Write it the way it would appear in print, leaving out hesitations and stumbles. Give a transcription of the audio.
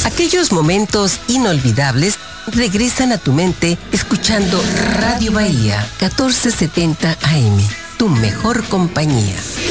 Aquellos momentos inolvidables regresan a tu mente escuchando Radio Bahía 1470 AM, tu mejor compañía.